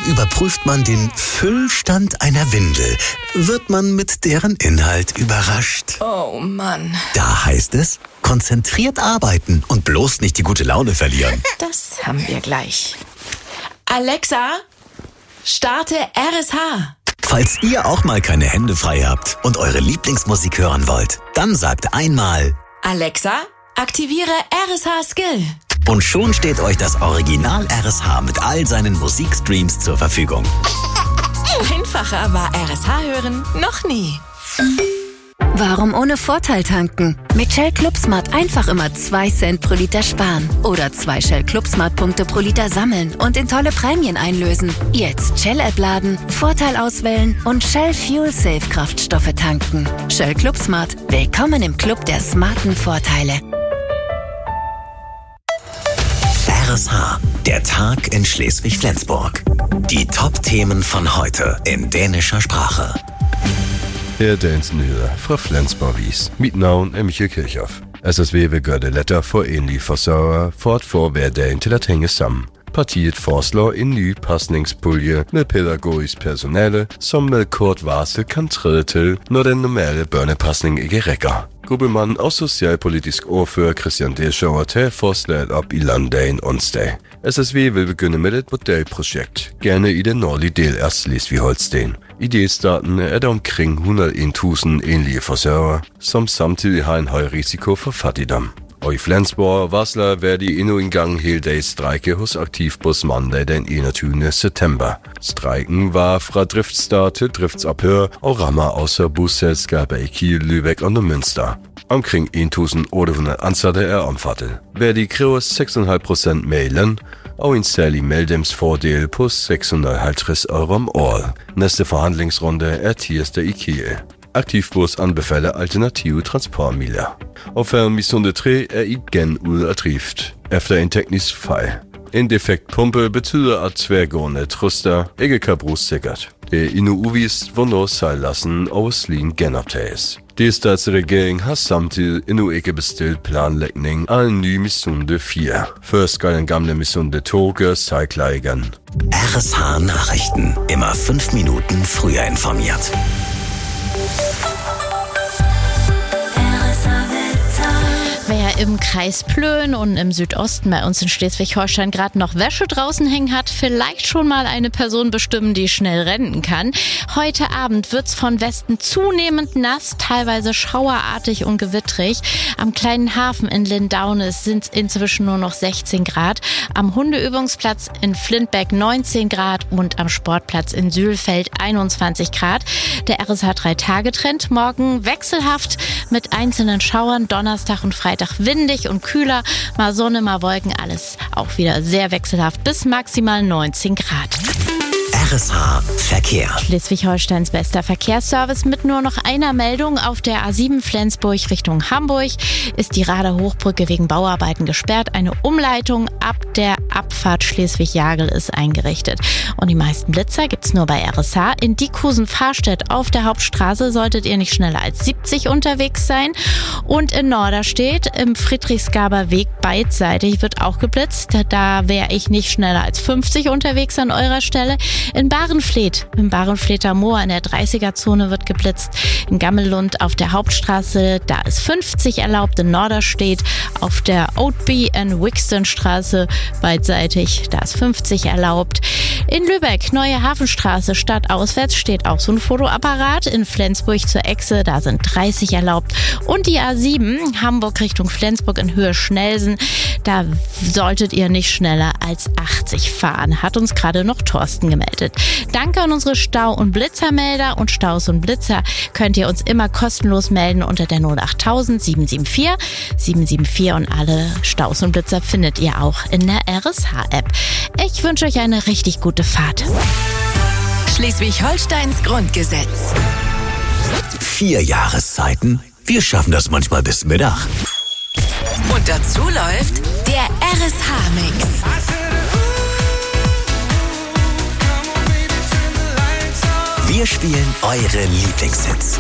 überprüft man den Füllstand einer Windel, wird man mit deren Inhalt überrascht. Oh Mann. Da heißt es, konzentriert arbeiten und bloß nicht die gute Laune verlieren. Das haben wir gleich. Alexa, starte RSH. Falls ihr auch mal keine Hände frei habt und eure Lieblingsmusik hören wollt, dann sagt einmal: Alexa, aktiviere RSH Skill. Und schon steht euch das Original RSH mit all seinen Musikstreams zur Verfügung. Einfacher war RSH hören noch nie. Warum ohne Vorteil tanken? Mit Shell Club Smart einfach immer 2 Cent pro Liter sparen. Oder 2 Shell Club Smart Punkte pro Liter sammeln und in tolle Prämien einlösen. Jetzt Shell App laden, Vorteil auswählen und Shell Fuel Safe Kraftstoffe tanken. Shell Club Smart. Willkommen im Club der smarten Vorteile. RSH, der Tag in Schleswig-Flensburg. Die Top-Themen von heute in dänischer Sprache. Her dagens nyheder fra Flensborg-Vis. Mit navn er Michael Kirchhoff. SSV vil gøre det lettere for enlige forsørgere for at få hverdagen til at hænge sammen. Partiet foreslår en ny pasningspulje med pædagogisk personale, som med kort varsel kan træde til, når den normale børnepasning ikke rækker. Gruppemand og socialpolitisk ordfører Christian Deschauer tager forslaget op i landdagen onsdag. SSV vil begynde med et modelprojekt, gerne i den nordlige del af Slesvig-Holsten. I delstarten er der omkring 101.000 enlige forsørgere, som samtidig har en høj risiko for fattigdom. Og i Flensborg varsler Verdi endnu en gang heldagsstrejke hos Aktivbus mandag den 21. september. Strejken var fra driftsstart til driftsophør og rammer også busselskaber i Kiel, Lübeck og Münster. Omkring 1.800 ansatte er omfattet. Verdi kræver 6,5% mere i løn og en særlig medlemsfordel på 650 euro om året. Næste forhandlingsrunde er tirsdag i Kiel. Aktivbus anbefaler alternative transportmidler. Og færgen Missunde 3 er igen ude af drift efter en teknisk fejl. En defekt pumpe betyder, at tværgående truster ikke kan bruges sikkert. Det er endnu uvist, hvornår sejladsen over Slien genoptages. Delstatsregeringen har samtidig endnu ikke bestilt planlægning af en ny Missunde 4. Først skal den gamle Missunde 2 gøres sejklar igen. RSH Nachrichten. Immer 5 Minuten früher informiert. Wer im Kreis Plön und im Südosten bei uns in Schleswig-Holstein gerade noch Wäsche draußen hängen hat, vielleicht schon mal eine Person bestimmen, die schnell rennen kann. Heute Abend wird's von Westen zunehmend nass, teilweise schauerartig und gewittrig. Am kleinen Hafen in Lindaune sind inzwischen nur noch 16 Grad. Am Hundeübungsplatz in Flintbeck 19 Grad und am Sportplatz in Sülfeld 21 Grad. Der RSH 3-Tage-Trend morgen wechselhaft mit einzelnen Schauern, Donnerstag und Freitag windig und kühler, mal Sonne, mal Wolken, alles auch wieder sehr wechselhaft bis maximal 19 Grad. RSH Verkehr. Schleswig-Holsteins bester Verkehrsservice mit nur noch einer Meldung. Auf der A7 Flensburg Richtung Hamburg ist die Rader Hochbrücke wegen Bauarbeiten gesperrt. Eine Umleitung ab der Abfahrt Schleswig-Jagel ist eingerichtet. Und die meisten Blitzer gibt's nur bei RSH. In Diekhusen-Fahrstedt auf der Hauptstraße solltet ihr nicht schneller als 70 unterwegs sein. Und in Norderstedt im Friedrichsgaber Weg beidseitig wird auch geblitzt. Da wäre ich nicht schneller als 50 unterwegs an eurer Stelle. In Bahrenfleet, im Bahrenfleeter Moor in der 30er-Zone wird geblitzt. In Gammellund auf der Hauptstraße, da ist 50 erlaubt. In Norderstedt auf der Oatby and Wixton Straße beidseitig, da ist 50 erlaubt. In Lübeck, Neue Hafenstraße, stadtauswärts steht auch so ein Fotoapparat. In Flensburg zur Echse, da sind 30 erlaubt. Und die A7, Hamburg Richtung Flensburg in Höhe Schnelsen, da solltet ihr nicht schneller als 80 fahren, hat uns gerade noch Thorsten gemeldet. Danke an unsere Stau- und Blitzermelder, und Staus und Blitzer könnt ihr uns immer kostenlos melden unter der 08000 774 774, und alle Staus und Blitzer findet ihr auch in der RSH-App. Ich wünsche euch eine richtig gute Fahrt. Schleswig-Holsteins Grundgesetz. 4 Jahreszeiten. Wir schaffen das manchmal bis Mittag. Und dazu läuft der RSH-Mix. Wir spielen eure Lieblingshits.